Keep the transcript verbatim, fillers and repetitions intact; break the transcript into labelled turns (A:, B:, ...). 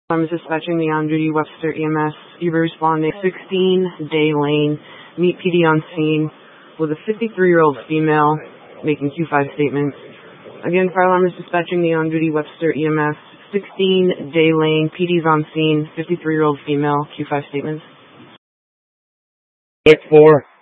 A: I'm dispatching the on-duty Webster E M S. You were responding sixteen Day Lane. Meet P D on scene with a fifty-three-year-old female making Q five statements. Again, fire alarm is dispatching the on-duty Webster E M S. sixteen Day Lane. P D's on scene. fifty-three-year-old female Q five statements.
B: eight four.